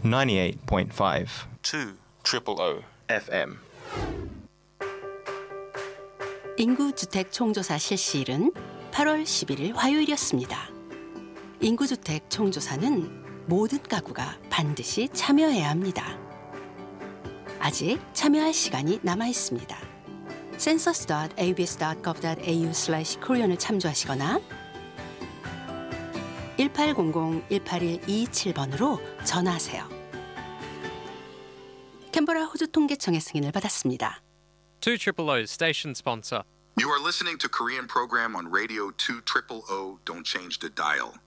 98.5 200 FM. 인구주택 총조사 실시일은 8월 11일 화요일이었습니다. 인구주택 총조사는 모든 가구가 반드시 참여해야 합니다. 아직 참여할 시간이 남아 있습니다. census.abs.gov.au/korean을 참조하시거나 1800-181-227번으로 전화하세요. 캔버라 호주 통계청의 승인을 받았습니다. 200 station sponsor. You are listening to Korean program on radio 200. Don't change the dial.